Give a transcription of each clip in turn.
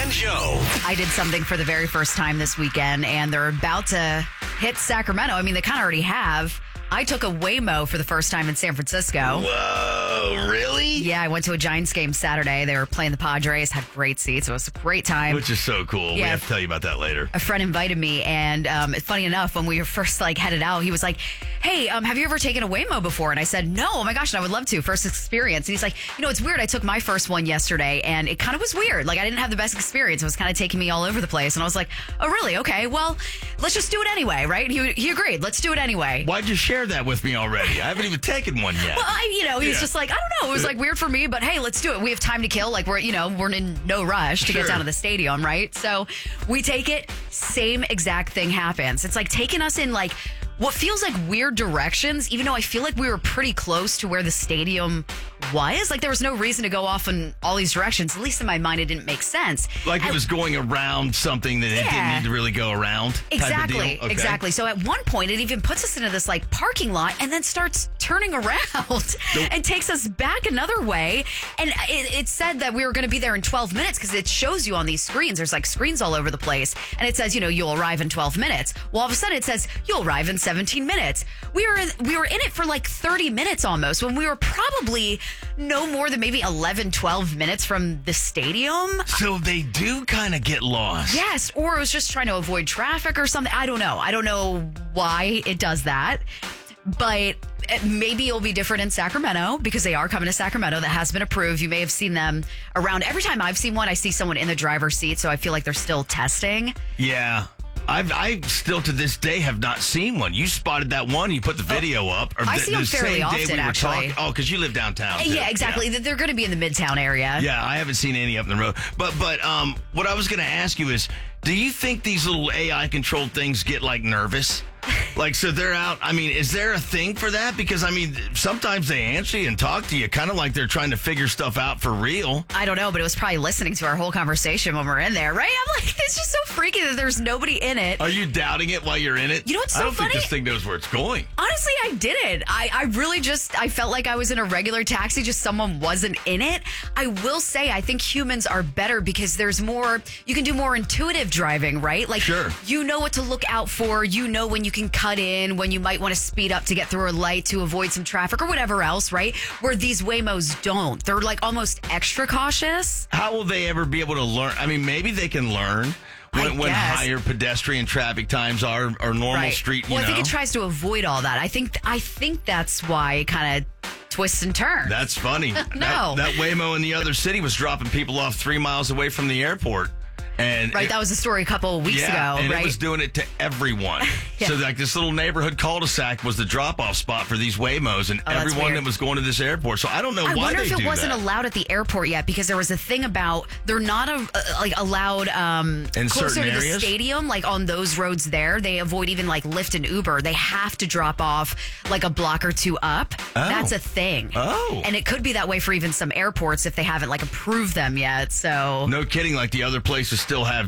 and Joe. I did something for the very first time this weekend, and they're about to hit Sacramento. I mean, they kind of already have. I took a Waymo for the first time in San Francisco. Whoa, really? Yeah, I went to a Giants game Saturday. They were playing the Padres, had great seats. It was a great time. Which is so cool. We Yeah. have to tell you about that later. A friend invited me, and funny enough, when we were first headed out, he was like, "Hey, have you ever taken a Waymo before?" And I said, "No." "Oh my gosh, and I would love to. First experience." And he's like, "It's weird. I took my first one yesterday, and it kind of was weird. Like, I didn't have the best experience. It was kind of taking me all over the place." And I was like, "Oh, really? Okay. Well, let's just do it anyway, right?" And he agreed. Let's do it anyway. Why'd you share that with me already? I haven't even taken one yet. Well, he's just like, I don't know. It was like weird for me, but hey, let's do it. We have time to kill. Like we're in no rush to get down to the stadium, right? So we take it. Same exact thing happens. It's like taking us in like what feels like weird directions, even though I feel like we were pretty close to where the stadium was. Like there was no reason to go off in all these directions. At least in my mind, it didn't make sense. Like it was going around something that it didn't need to really go around. Exactly. Type of deal? Okay. Exactly. So at one point, it even puts us into this like parking lot and then starts turning around and takes us back another way. And it said that we were going to be there in 12 minutes because it shows you on these screens. There's like screens all over the place. And it says, you'll arrive in 12 minutes. Well, all of a sudden it says you'll arrive in 17 minutes. We were in it for like 30 minutes almost when we were probably no more than maybe 11, 12 minutes from the stadium. So they do kind of get lost. Yes, or it was just trying to avoid traffic or something. I don't know why it does that. But maybe it'll be different in Sacramento because they are coming to Sacramento. That has been approved. You may have seen them around. Every time I've seen one, I see someone in the driver's seat. So I feel like they're still testing. Yeah. I still to this day have not seen one. You spotted that one. You put the video up. Or I see them fairly often, actually. Oh, because you live downtown. Too. Yeah, exactly. Yeah. They're going to be in the Midtown area. Yeah, I haven't seen any up the road. But what I was going to ask you is, do you think these little AI controlled things get like nervous? Like, so they're out. I mean, is there a thing for that? Because, I mean, sometimes they answer you and talk to you kind of like they're trying to figure stuff out for real. I don't know, but it was probably listening to our whole conversation when we're in there, right? I'm like, it's just so freaky that there's nobody in it. Are you doubting it while you're in it? You know what's so funny? I don't funny? think this thing knows where it's going. Honestly, I didn't. I really I felt like I was in a regular taxi, just someone wasn't in it. I will say, I think humans are better because there's more, you can do more intuitive driving, right? Like, sure. You know what to look out for. You know when you can cut in, when you might want to speed up to get through a light to avoid some traffic or whatever else, right? Where these Waymos don't. They're like almost extra cautious. How will they ever be able to learn? I mean, maybe they can learn. When higher pedestrian traffic times are normal street, I think it tries to avoid all that. I think that's why it kind of twists and turns. That's funny. No. That Waymo in the other city was dropping people off 3 miles away from the airport. And that was a story a couple of weeks ago, and right? It was doing it to everyone. So like this little neighborhood cul-de-sac was the drop-off spot for these Waymos and everyone that was going to this airport. So I don't know why they do that. I wonder if it wasn't allowed at the airport yet because there was a thing about they're not allowed in closer certain to areas? the stadium, like on those roads there. They avoid even like Lyft and Uber. They have to drop off like a block or two up. Oh. That's a thing. Oh. And it could be that way for even some airports if they haven't like approved them yet. So no kidding, like the other places still have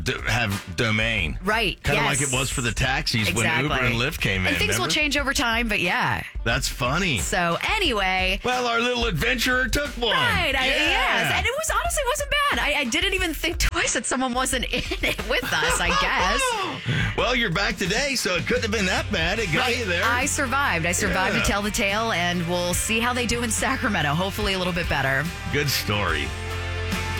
domain. Right. Kind of like it was for the taxis when Uber and Lyft came in. And things will change over time, but yeah. That's funny. So anyway. Well, our little adventurer took one. Right. Yes. And it was honestly wasn't bad. I didn't even think twice that someone wasn't in it with us, I guess. Well, you're back today, so it couldn't have been that bad. It got you there. I survived to tell the tale, and we'll see how they do in Sacramento. Hopefully a little bit better. Good story.